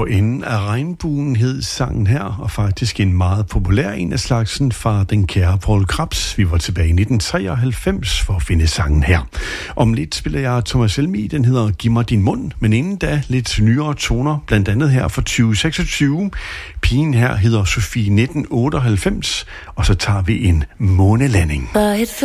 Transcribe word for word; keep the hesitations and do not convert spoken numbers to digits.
For enden af regnbuen hed sangen her, og faktisk en meget populær en af slagsen fra den kære Poul Krebs. Vi var tilbage i nitten treoghalvfems for at finde sangen her. Om lidt spiller jeg Thomas Helmig, den hedder Giv mig din mund, men inden da lidt nyere toner, blandt andet her fra tyve seksogtyve. Pigen her hedder Sofie nitten otteoghalvfems, og så tager vi en månelanding.